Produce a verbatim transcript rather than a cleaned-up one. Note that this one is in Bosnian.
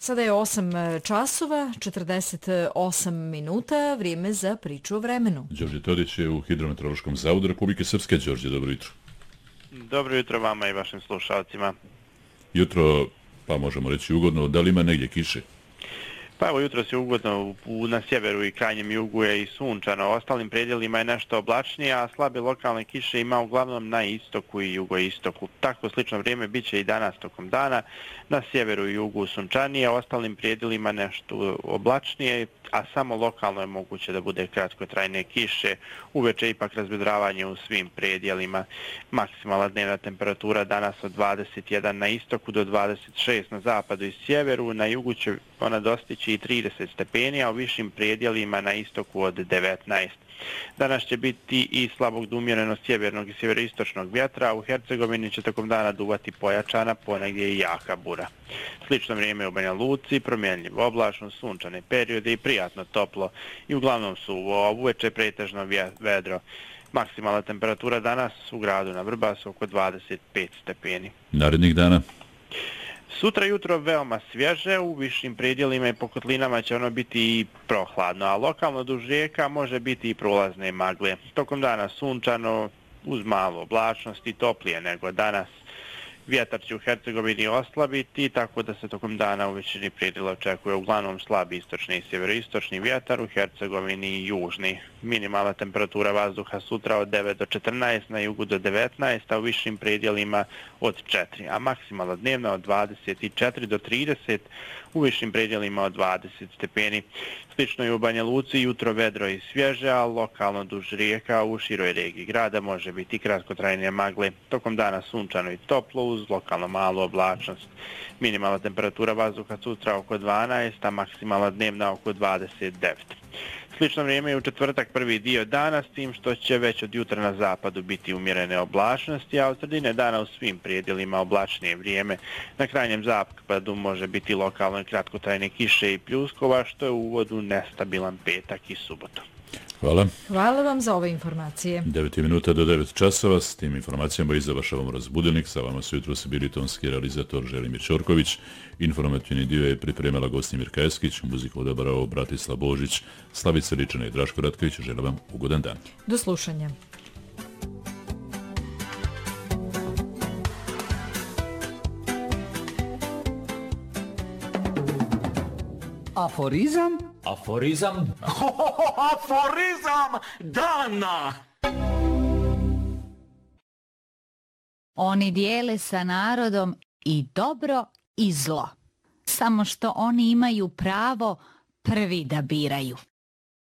Sada je osam časova, četrdeset osam minuta, vrijeme za priču o vremenu. Đorđe Todić je u Hidrometeorološkom zavodu Republike Srpske. Đorđe, dobro jutro. Dobro jutro vama i vašim slušalcima. Jutro, pa možemo reći ugodno, da li ima negdje kiše? Pa evo, jutro je ugodno, u, na sjeveru i krajnjem jugu je i sunčano, ostalim predjelima je nešto oblačnije, a slabe lokalne kiše ima uglavnom na istoku i jugoistoku. Tako slično vrijeme bit će i danas tokom dana, na sjeveru i jugu sunčanije, ostalim predjelima nešto oblačnije, a samo lokalno je moguće da bude kratkotrajne kiše, uveče ipak razvedravanje u svim predjelima. Maksimalna dnevna temperatura danas od dvadeset jedan na istoku do dvadeset šest na zapadu i sjeveru, na jugu će ona dostići i trideset stepeni, a u višim predjelima na istoku od devetnaest. Danas će biti i slabog do umjerenog sjevernog i sjeveroistočnog vjetra, a u Hercegovini će tokom dana duvati pojačana, ponegdje i jaka bura. Slično vrijeme u Banja Luci, promjenljivo oblačno, sunčane periode i prijatno toplo i uglavnom suvo, uveče pretežno vedro. Maksimalna temperatura danas u gradu na Vrbasu oko dvadeset pet stepeni. Narednih dana? Sutra jutro veoma svježe, u višim predjelima i po kotlinama će ono biti i prohladno, a lokalno duž rijeka može biti i prolazne magle. Tokom dana sunčano, uz malo oblačnosti, toplije nego danas. Vjetar će u Hercegovini oslabiti, tako da se tokom dana u većini predjela očekuje uglavnom slabi istočni i sjeveroistočni vjetar, u Hercegovini i južni. Minimalna temperatura vazduha sutra od devet do četrnaest, na jugu do devetnaest, a u višim predjelima od četiri, a maksimalna dnevna od dvadeset četiri do trideset, u višim predjelima od dvadeset stepeni. Slično je u Banja Luci, jutro vedro i svježe, a lokalno duž rijeka u široj regiji grada može biti kratkotrajne magle. Tokom dana sunčano i toplo uz lokalno malu oblačnost. Minimalna temperatura vazduha sutra oko dvanaest, a maksimalna dnevna oko dvadeset devet. Slično vrijeme je u četvrtak prvi dio dana, s tim što će već od jutra na zapadu biti umjerene oblačnosti, a od sredine dana u svim predjelima oblačnije vrijeme. Na krajnjem zapadu može biti lokalno i kratkotrajne kiše i pljuskova, što je u uvodu nestabilan petak i subotu. Hvala. Hvala vam za ove informacije. devet minuta do devet časova, s tim informacijama i završavamo razbudenik. Sa vama su jutro se bili tonski realizator Želimir Ćorković. Informativni dio je pripremala Gostimir Kajeskić, muziku odabrao Bratislav Božić, Slavica Ličana i Draško Ratković. Želim vam ugodan dan. Do slušanja. Aforizam? Aforizam? Aforizam dana! Oni dijele sa narodom i dobro i zlo. Samo što oni imaju pravo prvi da biraju.